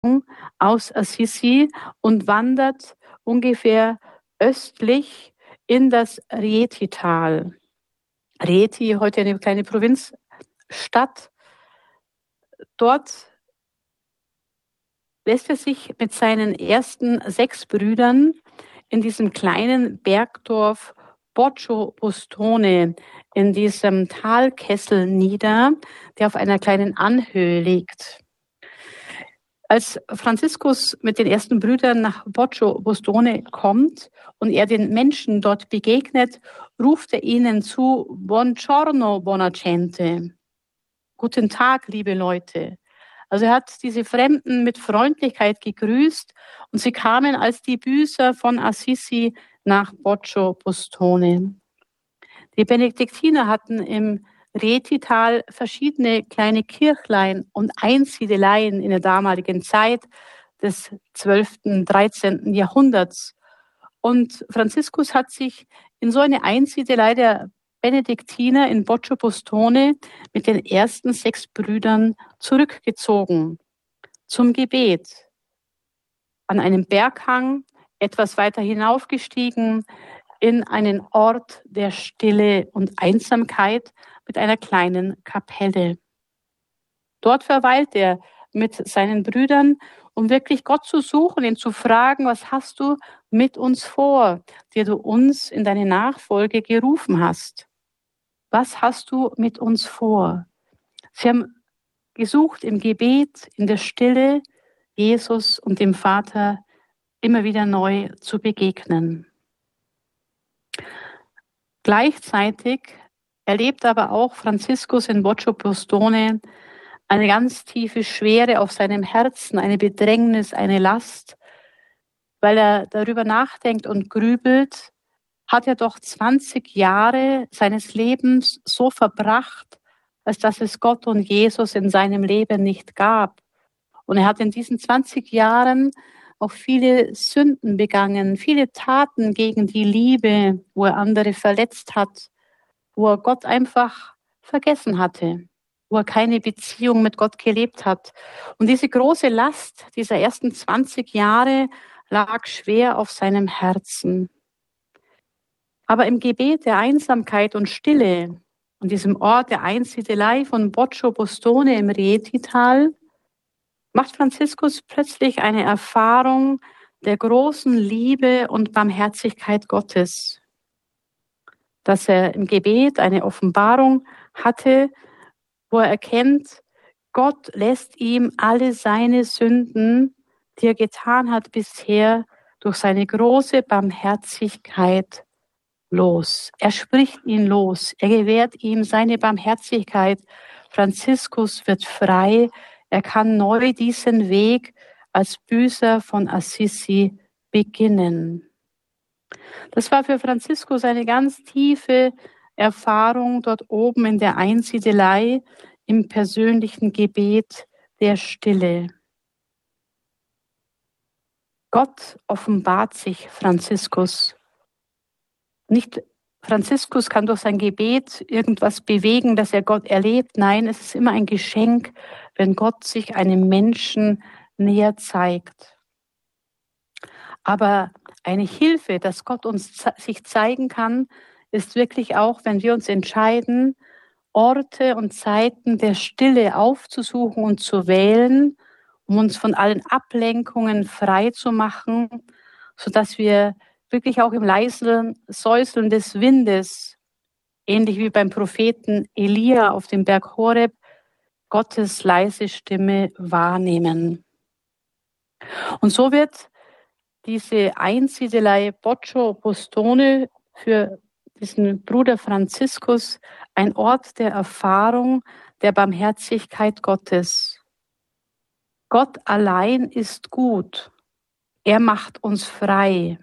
aus Assisi und wandert ungefähr östlich in das Rieti-Tal. Rieti, heute eine kleine Provinzstadt. Dort lässt er sich mit seinen ersten 6 Brüdern in diesem kleinen Bergdorf Boccio Bustone, in diesem Talkessel nieder, der auf einer kleinen Anhöhe liegt. Als Franziskus mit den ersten Brüdern nach Boccio Bustone kommt und er den Menschen dort begegnet, ruft er ihnen zu: Buongiorno, buona gente. Guten Tag, liebe Leute. Also er hat diese Fremden mit Freundlichkeit gegrüßt und sie kamen als die Büßer von Assisi nach Boccio Bustone. Die Benediktiner hatten im Rieti-Tal verschiedene kleine Kirchlein und Einsiedeleien in der damaligen Zeit des 12., 13. Jahrhunderts. Und Franziskus hat sich in so eine Einsiedelei der Benediktiner in Boccio Bustone mit den ersten 6 Brüdern zurückgezogen zum Gebet. An einem Berghang, etwas weiter hinaufgestiegen, in einen Ort der Stille und Einsamkeit mit einer kleinen Kapelle. Dort verweilt er mit seinen Brüdern, um wirklich Gott zu suchen, ihn zu fragen: Was hast du mit uns vor, der du uns in deine Nachfolge gerufen hast? Was hast du mit uns vor? Sie haben gesucht im Gebet, in der Stille, Jesus und dem Vater immer wieder neu zu begegnen. Gleichzeitig erlebt aber auch Franziskus in Boccio Bustone eine ganz tiefe Schwere auf seinem Herzen, eine Bedrängnis, eine Last, weil er darüber nachdenkt und grübelt. Hat er doch 20 Jahre seines Lebens so verbracht, als dass es Gott und Jesus in seinem Leben nicht gab. Und er hat in diesen 20 Jahren auch viele Sünden begangen, viele Taten gegen die Liebe, wo er andere verletzt hat, wo er Gott einfach vergessen hatte, wo er keine Beziehung mit Gott gelebt hat. Und diese große Last dieser ersten 20 Jahre lag schwer auf seinem Herzen. Aber im Gebet der Einsamkeit und Stille und diesem Ort der Einsiedelei von Boccio Bustone im Rieti-Tal macht Franziskus plötzlich eine Erfahrung der großen Liebe und Barmherzigkeit Gottes. Dass er im Gebet eine Offenbarung hatte, wo er erkennt, Gott lässt ihm alle seine Sünden, die er getan hat bisher, durch seine große Barmherzigkeit los. Er spricht ihn los. Er gewährt ihm seine Barmherzigkeit. Franziskus wird frei. Er kann neu diesen Weg als Büßer von Assisi beginnen. Das war für Franziskus eine ganz tiefe Erfahrung dort oben in der Einsiedelei im persönlichen Gebet der Stille. Gott offenbart sich Franziskus. Nicht Franziskus kann durch sein Gebet irgendwas bewegen, dass er Gott erlebt. Nein, es ist immer ein Geschenk, wenn Gott sich einem Menschen näher zeigt. Aber eine Hilfe, dass Gott uns sich zeigen kann, ist wirklich auch, wenn wir uns entscheiden, Orte und Zeiten der Stille aufzusuchen und zu wählen, um uns von allen Ablenkungen frei zu machen, sodass wir wirklich auch im leisen Säuseln des Windes, ähnlich wie beim Propheten Elia auf dem Berg Horeb, Gottes leise Stimme wahrnehmen. Und so wird diese Einsiedelei Boccio Bustone für diesen Bruder Franziskus ein Ort der Erfahrung der Barmherzigkeit Gottes. Gott allein ist gut. Er macht uns frei.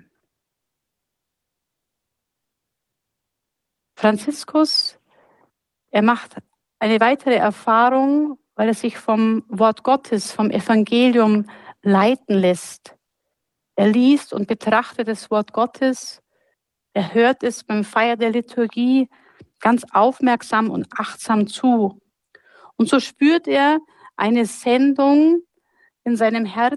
Franziskus, er macht eine weitere Erfahrung, weil er sich vom Wort Gottes, vom Evangelium leiten lässt. Er liest und betrachtet das Wort Gottes. Er hört es beim Feier der Liturgie ganz aufmerksam und achtsam zu. Und so spürt er eine Sendung, in seinem Herzen